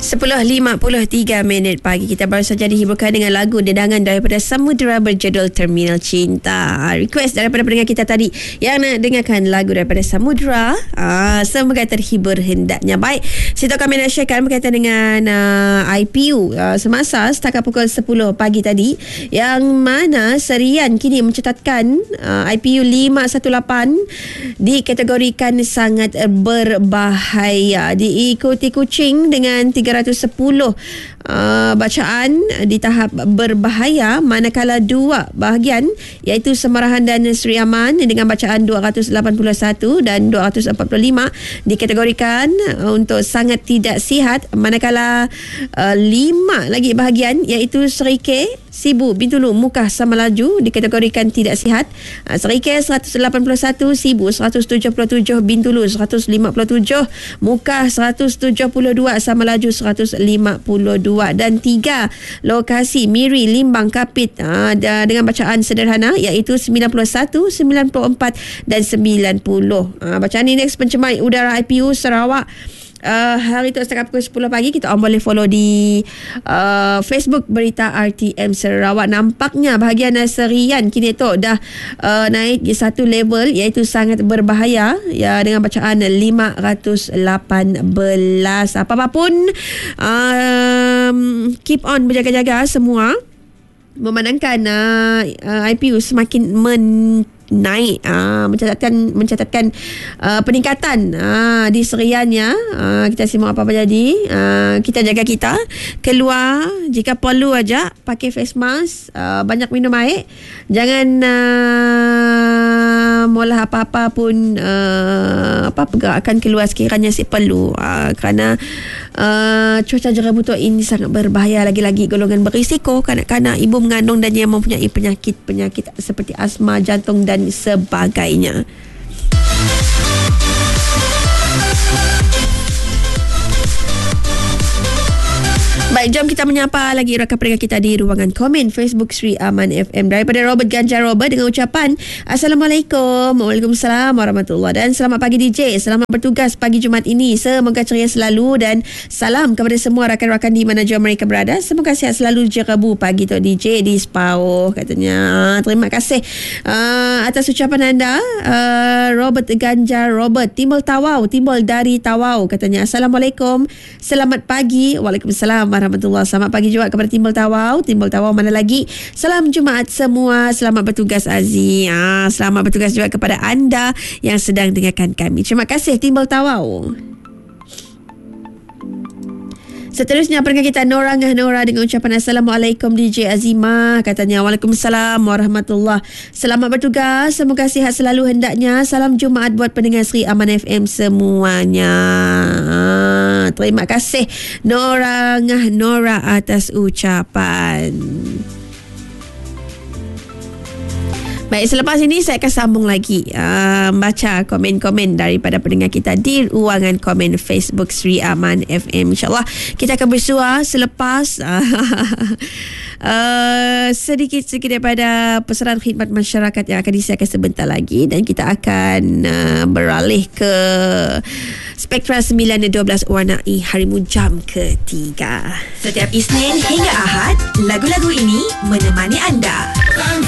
10.53 pagi. Kita baru saja dihiburkan dengan lagu dedangan daripada Samudra berjudul Terminal Cinta. Request daripada pendengar kita tadi yang nak dengarkan lagu daripada Samudra. Semoga terhibur hendaknya. Baik, situ kami nak sharekan berkaitan dengan IPU semasa setakat pukul 10 pagi tadi, yang mana Serian kini mencatatkan IPU 518 dikategorikan sangat berbahaya, diikuti Kuching dengan 310 bacaan di tahap berbahaya, manakala dua bahagian iaitu Semarahan dan Seri Aman dengan bacaan 281 dan 245 dikategorikan untuk sangat tidak sihat, manakala 5 lagi bahagian iaitu Serike, Sibu, Bintulu, Mukah sama laju dikategorikan tidak sihat. Serike 181, Sibu 177, Bintulu 157, Mukah 172, sama laju 152, dan 3 lokasi Miri, Limbang, Kapit dengan bacaan sederhana iaitu 91, 94 dan 90. Bacaan indeks pencemar udara IPU Sarawak hari itu setakat pukul 10 pagi. Kita boleh follow di Facebook Berita RTM Sarawak. Nampaknya bahagian Serian kini tu dah naik di satu level iaitu sangat berbahaya ya, dengan bacaan 518. Apa-apapun keep on berjaga-jaga semua, memandangkan IPU semakin naik, mencatatkan peningkatan di seriannya. Kita simak apa-apa jadi. Kita jaga kita, keluar jika perlu aja, pakai face mask, banyak minum air, jangan molah apa-apa pun pergerakan keluar sekiranya si perlu, kerana cuaca jerabutuk ini sangat berbahaya, lagi-lagi golongan berisiko, kanak-kanak, ibu mengandung dan yang mempunyai penyakit seperti asma, jantung dan sebagainya. Baik, jom kita menyapa lagi rakan pendengar kita di ruangan komen Facebook Sri Aman FM daripada Robert Ganjar Robert dengan ucapan Assalamualaikum. Waalaikumsalam warahmatullahi, dan selamat pagi DJ, selamat bertugas pagi Jumaat ini, semoga ceria selalu, dan salam kepada semua rakan-rakan di mana jua mereka berada, semoga sihat selalu jerebu pagi tu DJ di Sepauh katanya. Terima kasih atas ucapan anda, Robert Ganjar Robert. Timbul Tawau, timbul dari Tawau katanya. Assalamualaikum, selamat pagi. Waalaikumsalam warahmatullahi. Selamat pagi juga kepada Timbul Tawau. Timbul Tawau mana lagi? Salam Jumaat semua. Selamat bertugas Aziz. Selamat bertugas juga kepada anda yang sedang dengarkan kami. Terima kasih Timbul Tawau. Seterusnya pendengar kita Nora dengan ucapan Assalamualaikum DJ Azimah katanya. Waalaikumsalam warahmatullahi. Selamat bertugas, semoga sihat selalu hendaknya. Salam Jumaat buat pendengar Sri Aman FM semuanya. Terima kasih Nora atas ucapan. Baik, selepas ini saya akan sambung lagi baca komen-komen daripada pendengar kita di ruangan komen Facebook Sri Aman FM. InsyaAllah kita akan bersua selepas sedikit daripada pesanan khidmat masyarakat yang akan disiarkan sebentar lagi, dan kita akan beralih ke Spektra 912 warnai harimu jam ketiga. Setiap Isnin hingga Ahad, lagu-lagu ini menemani anda.